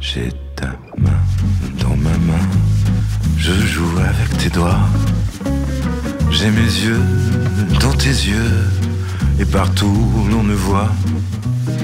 J'ai ta main dans ma main, je joue avec tes doigts. J'ai mes yeux dans tes yeux, et partout où l'on me voit,